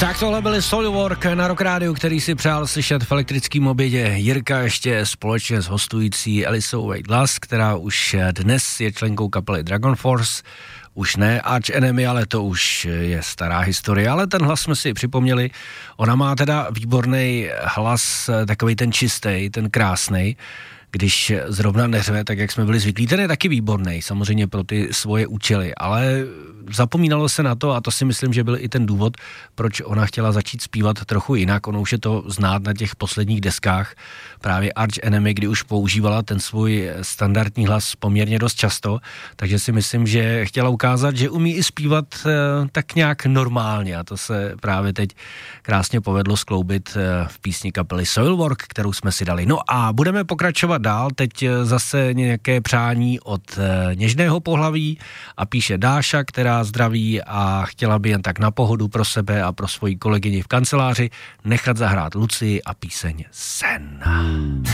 Tak tohle byly Soilwork na Rock Rádiu, který si přál slyšet v elektrickém obědě Jirka ještě společně s hostující Elisou Wade Glass, která už dnes je členkou kapely Dragon Force. Už ne Arch Enemy, ale to už je stará historie, ale ten hlas jsme si připomněli. Ona má teda výborný hlas, takovej ten čistý, ten krásnej, když zrovna neřve, tak jak jsme byli zvyklí. Ten je taky výborný, samozřejmě pro ty svoje účely, ale zapomínalo se na to a to si myslím, že byl i ten důvod, proč ona chtěla začít zpívat trochu jinak. Ono už je to znát na těch posledních deskách, právě Arch Enemy, kdy už používala ten svůj standardní hlas poměrně dost často, takže si myslím, že chtěla ukázat, že umí i zpívat tak nějak normálně a to se právě teď krásně povedlo skloubit v písni kapely Soilwork, kterou jsme si dali. No a budeme pokračovat dál, teď zase nějaké přání od něžného pohlaví a píše Dáša, která zdraví a chtěla by jen tak na pohodu pro sebe a pro svoji kolegyni v kanceláři nechat zahrát Lucii a píseň Sen.